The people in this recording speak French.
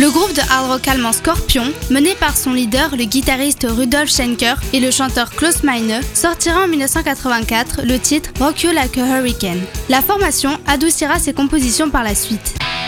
Le groupe de hard rock allemand Scorpion, mené par son leader, le guitariste Rudolf Schenker et le chanteur Klaus Meine, sortira en 1984 le titre Rock You Like a Hurricane. La formation adoucira ses compositions par la suite.